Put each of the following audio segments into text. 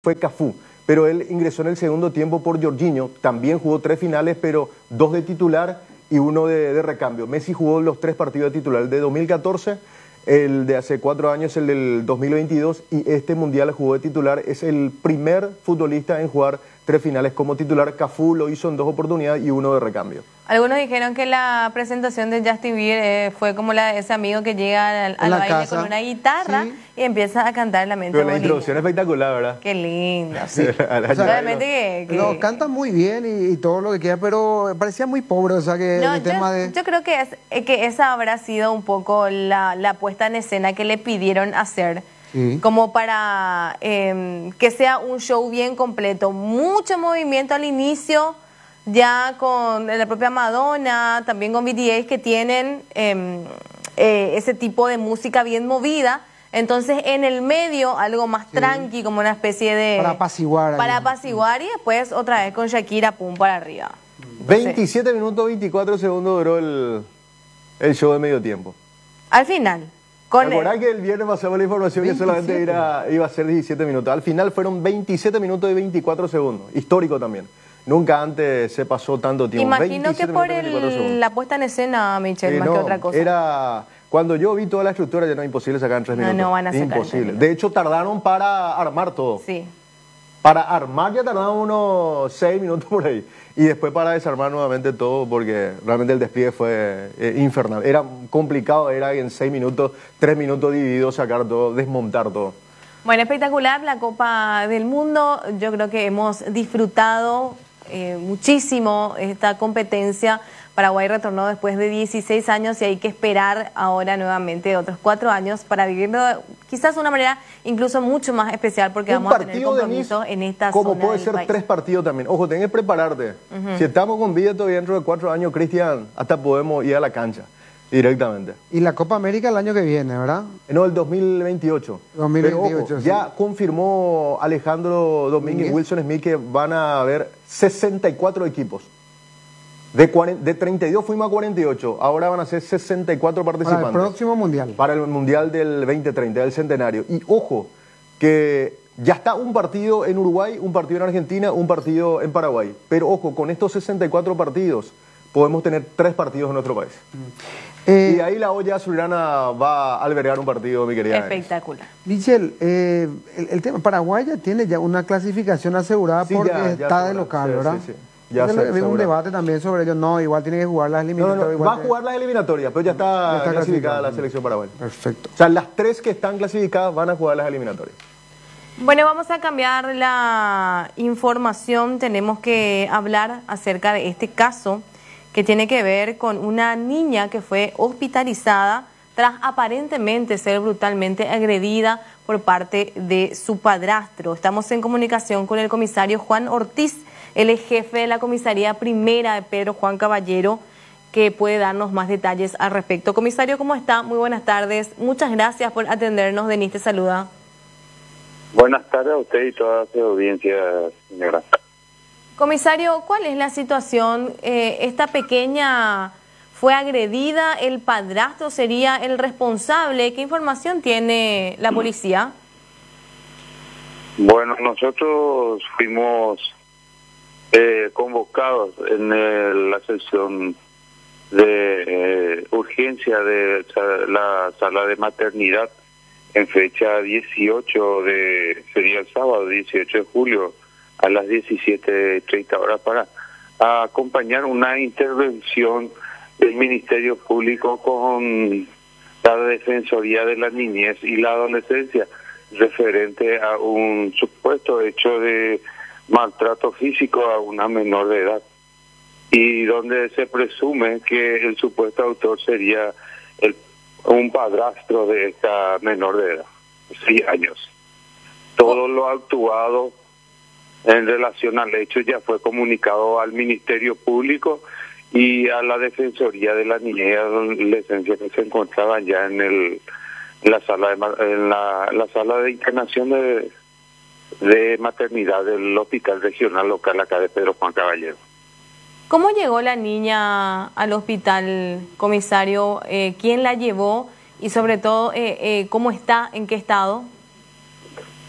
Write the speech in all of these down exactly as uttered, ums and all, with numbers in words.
fue Cafú, pero él ingresó en el segundo tiempo por Jorginho, también jugó tres finales, pero dos de titular y uno de, de recambio. Messi jugó los tres partidos de titular, el de dos mil catorce, el de hace cuatro años, el del dos mil veintidós, y este mundial jugó de titular. Es el primer futbolista en jugar tres finales como titular. Cafú lo hizo en dos oportunidades y uno de recambio. Algunos dijeron que la presentación de Justin Bieber eh, fue como la de ese amigo que llega al, al baile casa, con una guitarra, sí, y empieza a cantar La Mente Pero la Bolivia. introducción es espectacular, ¿verdad? Qué lindo. Sí. O sea, realmente que, que... No, canta muy bien y, y todo lo que quiera, pero parecía muy pobre, o sea que no, el yo, tema de... yo creo que, es, que esa habrá sido un poco la, la puesta en escena que le pidieron hacer. Sí. Como para eh, que sea un show bien completo. Mucho movimiento al inicio, ya con la propia Madonna, también con B T S, que tienen eh, eh, ese tipo de música bien movida. Entonces en el medio algo más sí, tranqui, como una especie de... Para apaciguar. Para apaciguar y después otra vez con Shakira, pum, para arriba. veintisiete sí. minutos, veinticuatro segundos duró el, el show de medio tiempo. Al final. ¿Te acordás que el viernes pasamos la información veintisiete. Que solamente iba, iba a ser diecisiete minutos? Al final fueron veintisiete minutos y veinticuatro segundos. Histórico también. Nunca antes se pasó tanto tiempo. Imagino que por el, la puesta en escena, Michelle, sí, más no, que otra cosa. Era... Cuando yo vi toda la estructura ya no es imposible sacar en tres minutos. No, no van a sacar. Imposible. De hecho, tardaron para armar todo. Sí. Para armar ya tardaron unos seis minutos por ahí. Y después para desarmar nuevamente todo, porque realmente el despliegue fue eh, infernal. Era complicado, era en seis minutos, tres minutos divididos, sacar todo, desmontar todo. Bueno, espectacular la Copa del Mundo. Yo creo que hemos disfrutado eh, muchísimo esta competencia. Paraguay retornó después de dieciséis años y hay que esperar ahora nuevamente otros cuatro años para vivirlo quizás de una manera incluso mucho más especial, porque un vamos a tener compromiso de en esta como zona puede del ser país. Tres partidos también. Ojo, tenés que prepararte. Uh-huh. Si estamos con vida todavía dentro de cuatro años, Cristian, hasta podemos ir a la cancha directamente. Y la Copa América el año que viene, ¿verdad? No, el dos mil veintiocho. dos mil veintiocho, Pero, ojo, sí. ya confirmó Alejandro Domínguez y Wilson Smith que van a haber sesenta y cuatro equipos. De, cuarenta, de treinta y dos fuimos a cuarenta y ocho, ahora van a ser sesenta y cuatro participantes. Para el próximo Mundial. Para el Mundial del veinte treinta, del centenario. Y ojo, que ya está un partido en Uruguay, un partido en Argentina, un partido en Paraguay. Pero ojo, con estos sesenta y cuatro partidos podemos tener tres partidos en nuestro país. Eh, y ahí la olla azulgrana va a albergar un partido, mi querida. Espectacular. Michelle, eh, el, el tema, Paraguay ya tiene ya una clasificación asegurada sí, porque ya, ya está de local, sí, ¿verdad? Sí, sí. Ya se, había un debate también sobre ello. No, igual tiene que jugar las eliminatorias. No, no, no. Va a jugar las eliminatorias, pero ya está, ya está clasificada la selección paraguaya. Perfecto. O sea, las tres que están clasificadas van a jugar las eliminatorias. Bueno, vamos a cambiar la información. Tenemos que hablar acerca de este caso que tiene que ver con una niña que fue hospitalizada tras aparentemente ser brutalmente agredida por parte de su padrastro. Estamos en comunicación con el comisario Juan Ortiz. Él es jefe de la comisaría primera de Pedro Juan Caballero, que puede darnos más detalles al respecto. Comisario, ¿cómo está? Muy buenas tardes. Muchas gracias por atendernos. Denis te saluda. Buenas tardes a usted y toda su audiencia, señora. Comisario, ¿cuál es la situación? Eh, esta pequeña fue agredida, el padrastro sería el responsable. ¿Qué información tiene la policía? Bueno, nosotros fuimos Eh, convocados en el, la sección de eh, urgencia de la sala de maternidad en fecha dieciocho de, sería el sábado dieciocho de julio a las diecisiete treinta horas para acompañar una intervención del Ministerio Público con la Defensoría de la Niñez y la Adolescencia referente a un supuesto hecho de maltrato físico a una menor de edad y donde se presume que el supuesto autor sería el, un padrastro de esta menor de edad, seis años. Todo lo actuado en relación al hecho ya fue comunicado al Ministerio Público y a la Defensoría de la Niñez y Adolescencia que se encontraban ya en el en la sala de en la, la sala de internación de de maternidad del Hospital Regional Local acá de Pedro Juan Caballero. ¿Cómo llegó la niña al hospital, comisario? Eh, ¿Quién la llevó? Y sobre todo, eh, eh, ¿cómo está? ¿En qué estado?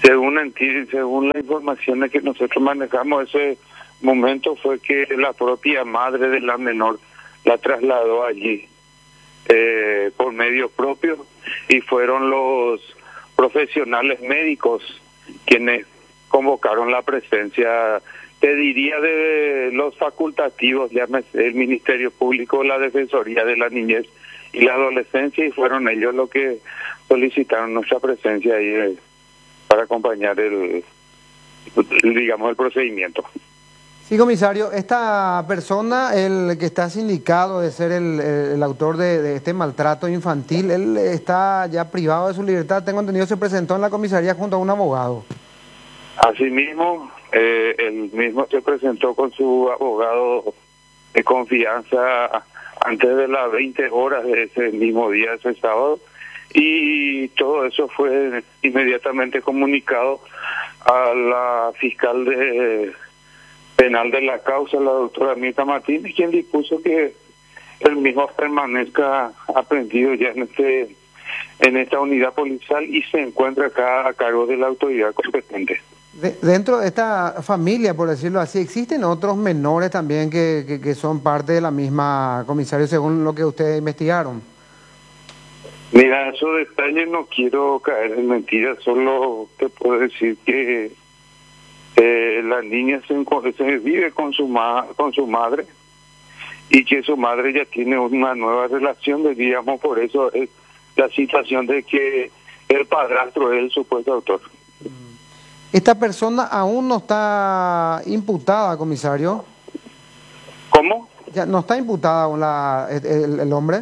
Según, según la información que nosotros manejamos, ese momento fue que la propia madre de la menor la trasladó allí eh, por medio propio, y fueron los profesionales médicos quienes convocaron la presencia, te diría, de los facultativos, llámese el Ministerio Público, la Defensoría de la Niñez y la Adolescencia, y fueron ellos los que solicitaron nuestra presencia ahí eh, para acompañar el, el, digamos, el procedimiento. Sí, comisario, esta persona, el que está sindicado de ser el, el autor de, de este maltrato infantil, él está ya privado de su libertad, tengo entendido, se presentó en la comisaría junto a un abogado. Asimismo, eh, él mismo se presentó con su abogado de confianza antes de las veinte horas de ese mismo día, ese sábado, y todo eso fue inmediatamente comunicado a la fiscal de penal de la causa, la doctora Mirta Martínez, quien dispuso que el mismo permanezca aprehendido ya en este en esta unidad policial y se encuentra acá a cargo de la autoridad competente. De, dentro de esta familia, por decirlo así, ¿existen otros menores también que, que, que son parte de la misma, comisario, según lo que ustedes investigaron? Mira, esos detalles no quiero caer en mentiras, solo te puedo decir que eh, la niña se, se vive con su ma, con su madre, y que su madre ya tiene una nueva relación, diríamos, por eso es la situación de que el padrastro es el supuesto autor. ¿Esta persona aún no está imputada, comisario? ¿Cómo? ¿Ya no está imputada aún la, el, el hombre?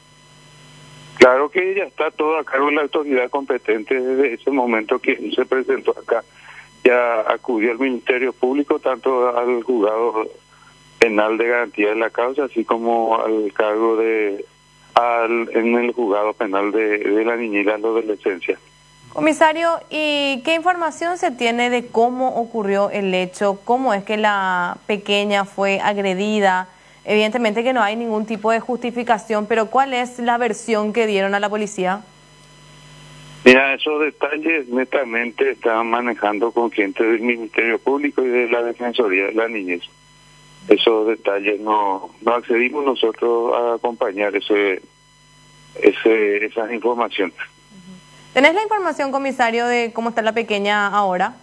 Claro que ella está todo a cargo de la autoridad competente desde ese momento que se presentó acá. Ya acudió al Ministerio Público, tanto al juzgado penal de garantía de la causa, así como al cargo de al en el juzgado penal de, de la niñez y la adolescencia. Comisario, ¿y qué información se tiene de cómo ocurrió el hecho? ¿Cómo es que la pequeña fue agredida? Evidentemente que no hay ningún tipo de justificación, pero ¿cuál es la versión que dieron a la policía? Mira, esos detalles netamente están manejando con gente del Ministerio Público y de la Defensoría de la Niñez. Esos detalles no, no accedimos nosotros a acompañar ese, ese, esas informaciones. ¿Tenés la información, comisario, de cómo está la pequeña ahora?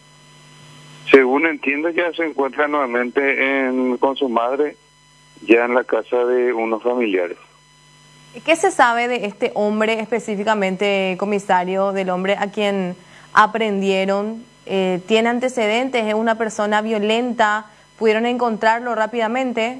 Según entiendo, ya se encuentra nuevamente en, con su madre, ya en la casa de unos familiares. ¿Qué se sabe de este hombre específicamente, comisario, del hombre a quien aprendieron? Eh, ¿Tiene antecedentes? ¿Es una persona violenta? ¿Pudieron encontrarlo rápidamente?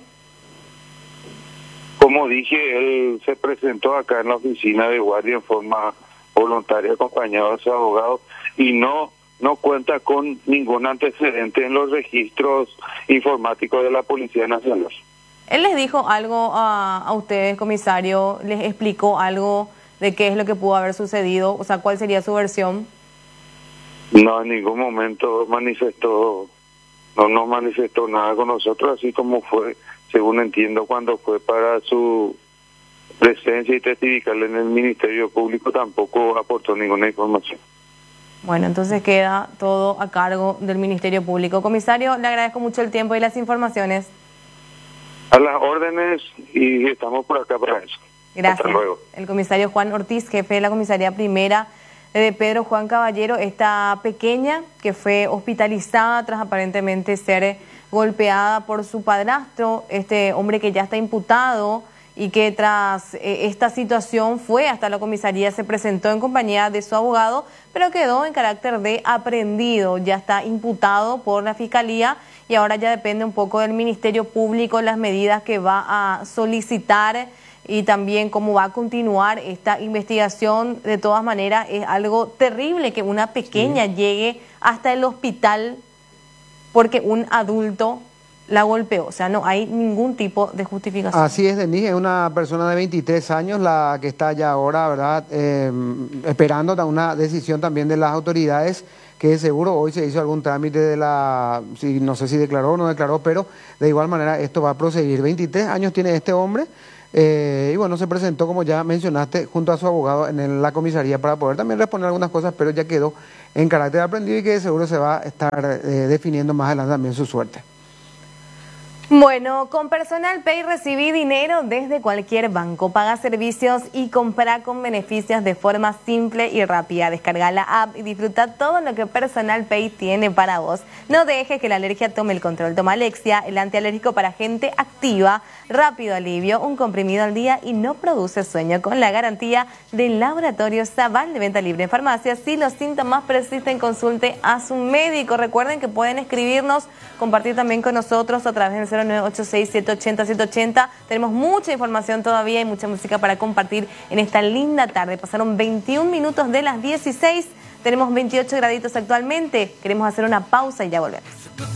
Como dije, él se presentó acá en la oficina de guardia en forma voluntaria, acompañado de su abogado, y no no cuenta con ningún antecedente en los registros informáticos de la Policía Nacional. ¿Él les dijo algo a, a ustedes, comisario? ¿Les explicó algo de qué es lo que pudo haber sucedido? O sea, ¿cuál sería su versión? No, en ningún momento manifestó, no nos manifestó nada con nosotros, así como fue, según entiendo, cuando fue para su presencia y testificar en el Ministerio Público, tampoco aportó ninguna información. Bueno, entonces queda todo a cargo del Ministerio Público. Comisario, le agradezco mucho el tiempo y las informaciones. A las órdenes, y estamos por acá para eso. Gracias. Hasta luego. El comisario Juan Ortiz, jefe de la comisaría primera de Pedro Juan Caballero, esta pequeña que fue hospitalizada tras aparentemente ser golpeada por su padrastro, este hombre que ya está imputado y que tras eh, esta situación fue hasta la comisaría, se presentó en compañía de su abogado, pero quedó en carácter de aprehendido, ya está imputado por la Fiscalía y ahora ya depende un poco del Ministerio Público las medidas que va a solicitar y también cómo va a continuar esta investigación. De todas maneras, es algo terrible que una pequeña sí. llegue hasta el hospital porque un adulto la golpeó, o sea, no hay ningún tipo de justificación. Así es, Denise, es una persona de veintitrés años la que está ya ahora, ¿verdad?, eh, esperando una decisión también de las autoridades, que seguro hoy se hizo algún trámite de la, si, no sé si declaró o no declaró, pero de igual manera esto va a proseguir. veintitrés años tiene este hombre, Eh, y bueno, se presentó, como ya mencionaste, junto a su abogado en el- la comisaría para poder también responder algunas cosas, pero ya quedó en carácter aprendido y que seguro se va a estar eh, definiendo más adelante también su suerte. Bueno, con Personal Pay recibí dinero desde cualquier banco, paga servicios y compra con beneficios de forma simple y rápida. Descarga la app y disfruta todo lo que Personal Pay tiene para vos. No dejes que la alergia tome el control. Toma Alexia, el antialérgico para gente activa, rápido alivio, un comprimido al día y no produce sueño, con la garantía del Laboratorio Zaval de venta libre en farmacias. Si los síntomas persisten, consulte a su médico. Recuerden que pueden escribirnos, compartir también con nosotros a través del cero nueve ocho seis, siete ocho cero, siete ocho cero. Tenemos mucha información todavía y mucha música para compartir en esta linda tarde. Pasaron veintiún minutos de las dieciséis, tenemos veintiocho graditos actualmente. Queremos hacer una pausa y ya volvemos.